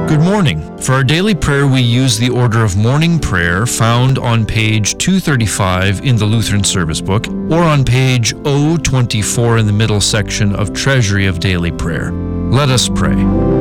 Good morning. For our daily prayer, we use the order of morning prayer found on page 235 in the Lutheran Service Book, or on page O24 in the middle section of Treasury of Daily Prayer. Let us pray.